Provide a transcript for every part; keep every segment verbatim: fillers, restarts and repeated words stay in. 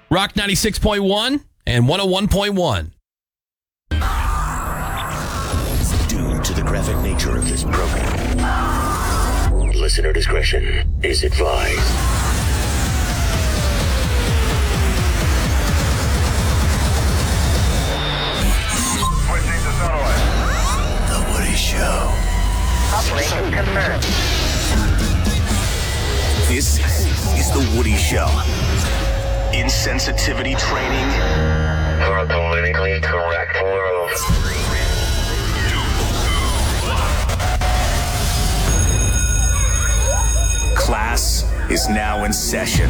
Rock ninety-six point one and one oh one point one. Due to the graphic nature of this program, listener discretion is advised. Switching to satellite. The Woody Show. Operation confirmed. This is The Woody Show. Insensitivity training For a politically correct world. class is now in session.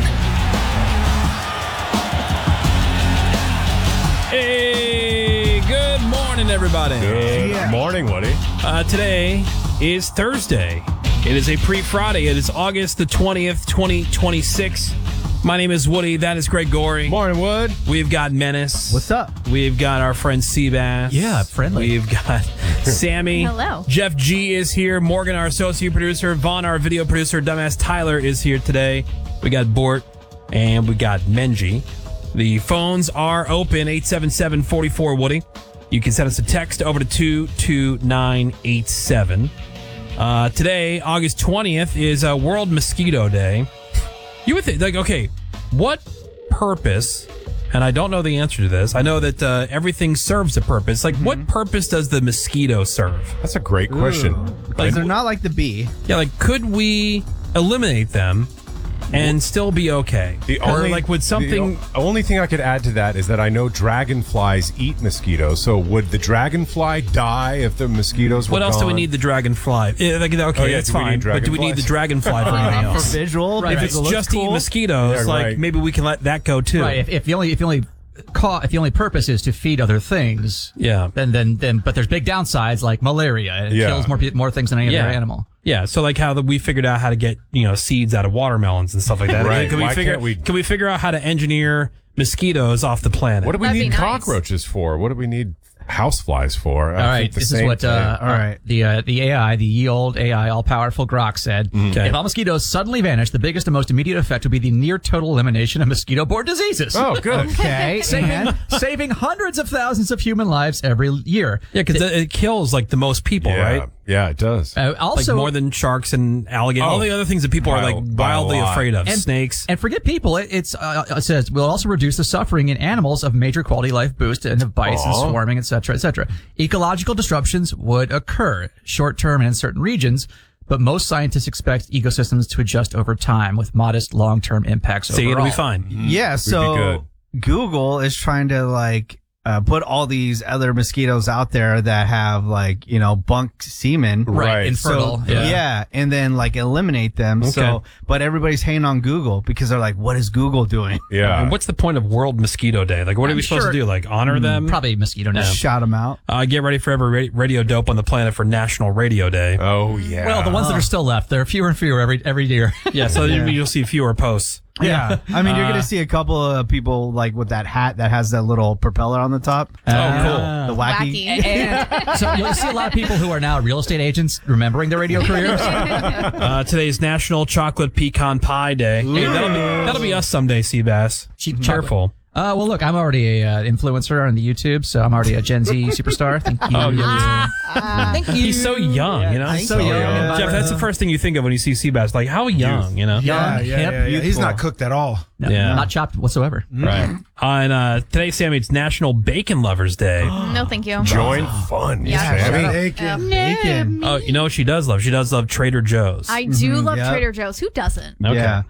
Hey, good morning, everybody. Good morning, Woody. Uh, today is Thursday. It is a pre-Friday. It is August the twentieth, twenty twenty-six. My name is Woody. That is Greg Gorey. Morning, Wood. We've got Menace. What's up? We've got our friend Seabass. Yeah, friendly. We've got Sammy. Hello. Jeff G is here. Morgan, our associate producer. Vaughn, our video producer. Dumbass Tyler is here today. We got Bort and we got Menji. The phones are open, eight seven seven, four four, Woody. You can send us a text over to two two nine eight seven. Uh, today, August twentieth, is uh, World Mosquito Day. You would think, like, okay, what purpose, and I don't know the answer to this, I know that uh, everything serves a purpose. Like, mm-hmm. what purpose does the mosquito serve? That's a great question. Because they're not like the bee. Yeah, like, could we eliminate them and still be okay? The or, only, like, would something... The only thing I could add to that is that I know dragonflies eat mosquitoes, so would the dragonfly die if the mosquitoes were What else gone? do we need the dragonfly? Yeah, like, okay, Oh, yeah, that's do we fine. need But do we need the dragonfly for anything Uh, else? for visual, If because it's it looks just cool. eat mosquitoes, Yeah, like, right. maybe we can let that go, too. Right. If, if the only if the only ca- if the only purpose is to feed other things, Yeah. then then then but there's big downsides like malaria. It Yeah. kills more pe- more things than any Yeah. other animal. Yeah, so like how the, we figured out how to get, you know, seeds out of watermelons and stuff like that. Right. Can we Why figure can't we- can we figure out how to engineer mosquitoes off the planet? What do we That'd need be nice. cockroaches for? What do we need houseflies for? I All think right, the this is same what uh, thing. All right. the uh, the A I, the ye old A I, all powerful Grok said. Okay. If all mosquitoes suddenly vanish, the biggest and most immediate effect would be the near total elimination of mosquito-borne diseases. Oh, good. Okay. saving, and saving hundreds of thousands of human lives every year. Yeah, because it, it kills like the most people, yeah. right? Yeah, it does. Uh, Like also, more than sharks and alligators. All Oh, the other things that people are by like a- by a wildly lot. afraid of. And- Snakes. And forget people. It, it's uh, it says will also reduce the suffering in animals of major quality life boost and of bites and Aw. swarming, et cetera, et cetera. Ecological disruptions would occur short term and in certain regions, but most scientists expect ecosystems to adjust over time with modest long term impacts. See, it'll overall. be fine. yeah, so good. Google is trying to like uh, put all these other mosquitoes out there that have like, you know, bunk semen. Right, Right. infertile. So, yeah. and then like eliminate them. So, Okay. but everybody's hating on Google because they're like, what is Google doing? Yeah. And what's the point of World Mosquito Day? Like, what are I'm we supposed sure- to do? Like, honor them? Probably mosquito net. Shout them out. Uh, get ready for every ra- radio dope on the planet for National Radio Day. Oh, yeah. Well, the ones that are still left, there are fewer and fewer every every year. Yeah, so you- you'll see fewer posts. Yeah. I mean, you're Uh, going to see a couple of people like with that hat that has that little propeller on the top. Oh, cool. The wacky. Wacky. And so you'll see a lot of people who are now real estate agents remembering their radio careers. Uh, today's National Chocolate Pecan Pie Day. Hey, that'll be that'll be us someday, Seabass. Cheap Careful. Uh, well, look, I'm already a uh, influencer on the YouTube, so I'm already a Gen Z superstar. Thank you. Oh, yeah. Thank you. He's so young, you know. He's so young. young. Jeff, that's the first thing you think of when you see Seabass. Like, how young, you know? Young, hip, He's not cooked at all. no, Yeah. not chopped whatsoever. Right. Uh, and uh, today, Sammy, it's National Bacon Lovers Day. No, thank you. Join fun. Yeah. Sammy. Bacon. Bacon. Oh, you know what she does love? She does love Trader Joe's. I do love yeah. Trader Joe's. Who doesn't? Okay. Yeah.